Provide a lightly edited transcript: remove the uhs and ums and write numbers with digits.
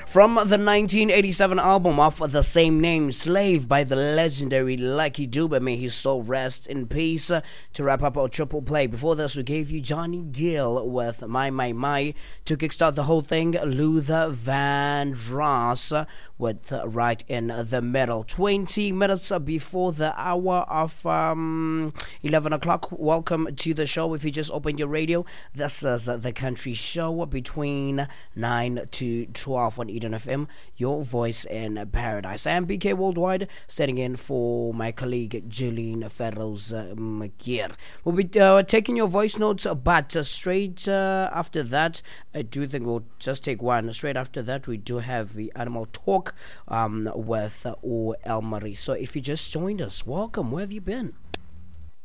From the 1987 album of the same name, Slave by the legendary Lucky Dube, may his soul rest in peace. To wrap up our triple play, before this we gave you Johnny Gill with My. To kickstart the whole thing, Luther Vandross with Right in the Middle. 20 minutes before the hour of 11 o'clock. Welcome to the show. If you just opened your radio, this is the Country Show between 9 to 12 on Eden FM, your voice in paradise. I am BK Worldwide, standing in for my colleague Julian Ferros McGear. We'll be taking your voice notes, but straight after that, I do think we'll just take one. Straight after that, we do have the Animal Talk with O Elmarie. So if you just joined us, welcome. Where have you been?